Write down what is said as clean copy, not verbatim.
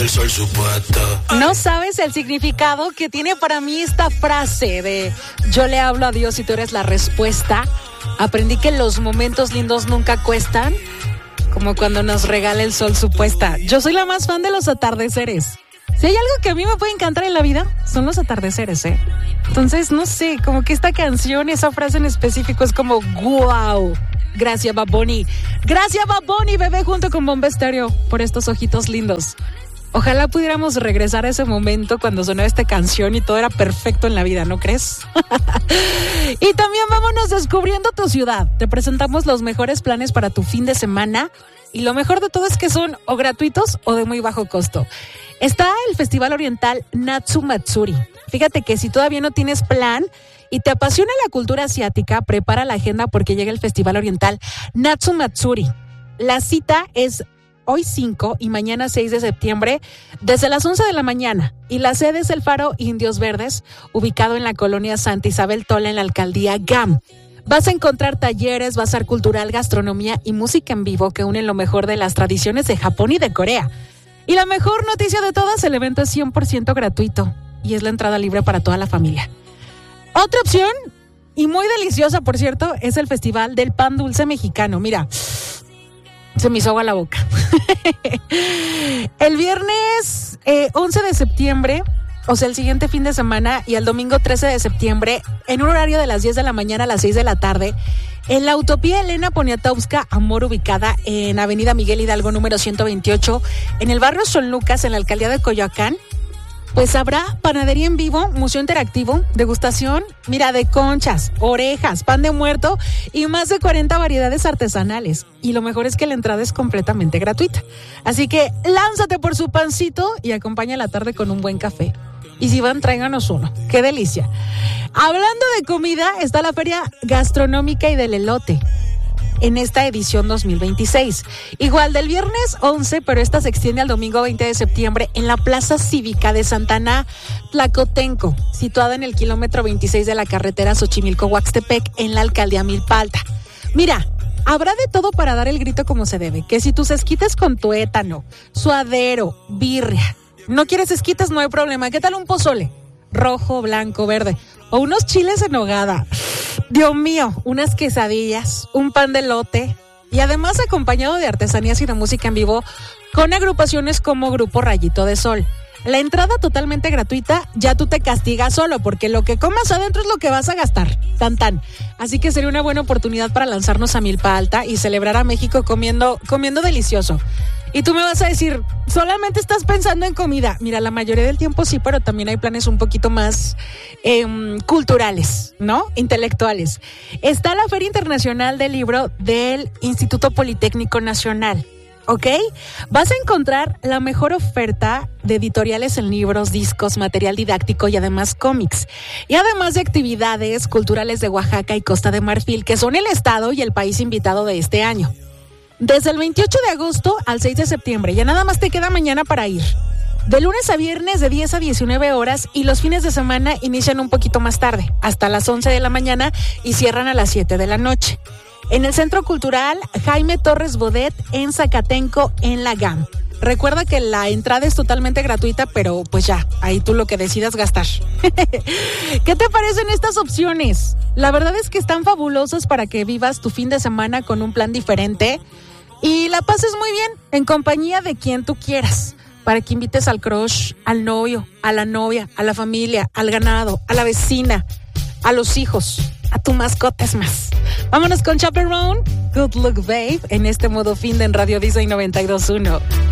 del sol supuesto. No sabes el significado que tiene para mí esta frase de yo le hablo a Dios y tú eres la respuesta. Aprendí que los momentos lindos nunca cuestan, como cuando nos regala el sol supuesta. Yo soy la más fan de los atardeceres. Si hay algo que a mí me puede encantar en la vida, son los atardeceres, ¿eh? Entonces, no sé, como que esta canción, esa frase en específico es como wow. Gracias, Bad Bunny. Gracias, Bad Bunny, bebé, junto con Bomba Estéreo, por estos ojitos lindos. Ojalá pudiéramos regresar a ese momento cuando sonaba esta canción y todo era perfecto en la vida, ¿no crees? Y también vámonos descubriendo tu ciudad. Te presentamos los mejores planes para tu fin de semana y lo mejor de todo es que son o gratuitos o de muy bajo costo. Está el Festival Oriental Natsu Matsuri. Fíjate que si todavía no tienes plan y te apasiona la cultura asiática, prepara la agenda porque llega el Festival Oriental Natsu Matsuri. La cita es hoy 5 y mañana 6 de septiembre desde las 11 de la mañana. Y la sede es el Faro Indios Verdes, ubicado en la colonia Santa Isabel Tola en la alcaldía GAM. Vas a encontrar talleres, bazar cultural, gastronomía y música en vivo que unen lo mejor de las tradiciones de Japón y de Corea. Y la mejor noticia de todas, el evento es 100% gratuito y es la entrada libre para toda la familia. Otra opción, y muy deliciosa por cierto, es el Festival del Pan Dulce Mexicano. Mira, se me hizo agua la boca. El viernes 11 de septiembre, o sea, el siguiente fin de semana, y el domingo 13 de septiembre, en un horario de las 10 de la mañana a las 6 de la tarde, en la Utopía Elena Poniatowska Amor, ubicada en Avenida Miguel Hidalgo, número 128, en el barrio San Lucas, en la alcaldía de Coyoacán, pues habrá panadería en vivo, museo interactivo, degustación, mira, de conchas, orejas, pan de muerto y más de 40 variedades artesanales. Y lo mejor es que la entrada es completamente gratuita. Así que lánzate por su pancito y acompaña la tarde con un buen café. Y si van, tráiganos uno. ¡Qué delicia! Hablando de comida, está la Feria Gastronómica y del Elote en esta edición 2026. Igual del viernes 11, pero esta se extiende al domingo 20 de septiembre en la Plaza Cívica de Santana Tlacotenco, situada en el kilómetro 26 de la carretera Xochimilco-Huaxtepec, en la alcaldía Milpa Alta. Mira, habrá de todo para dar el grito como se debe, que si tus esquites con tuétano, suadero, birria, no quieres esquites, no hay problema. ¿Qué tal un pozole? Rojo, blanco, verde, o unos chiles en nogada. Dios mío, unas quesadillas, un pan de elote y además acompañado de artesanías y de música en vivo con agrupaciones como Grupo Rayito de Sol. La entrada totalmente gratuita, ya tú te castigas solo porque lo que comas adentro es lo que vas a gastar, tan tan. Así que sería una buena oportunidad para lanzarnos a Milpa Alta y celebrar a México comiendo delicioso. Y tú me vas a decir, solamente estás pensando en comida. Mira, la mayoría del tiempo sí, pero también hay planes un poquito más culturales, ¿no? Intelectuales. Está la Feria Internacional del Libro del Instituto Politécnico Nacional, ¿ok? Vas a encontrar la mejor oferta de editoriales en libros, discos, material didáctico y además cómics. Y además de actividades culturales de Oaxaca y Costa de Marfil, que son el estado y el país invitado de este año. Desde el 28 de agosto al 6 de septiembre, ya nada más te queda mañana para ir. De lunes a viernes de 10 a 19 horas y los fines de semana inician un poquito más tarde, hasta las 11 de la mañana y cierran a las 7 de la noche. En el Centro Cultural Jaime Torres Bodet en Zacatenco, en la GAM. Recuerda que la entrada es totalmente gratuita, pero pues ya, ahí tú lo que decidas gastar. ¿Qué te parecen estas opciones? La verdad es que están fabulosas para que vivas tu fin de semana con un plan diferente y la pases muy bien en compañía de quien tú quieras, para que invites al crush, al novio, a la novia, a la familia, al ganado, a la vecina, a los hijos, a tu mascota, es más. Vámonos con Chaperone, Good Luck Babe, en este modo fin de en Radio Disney 92.1.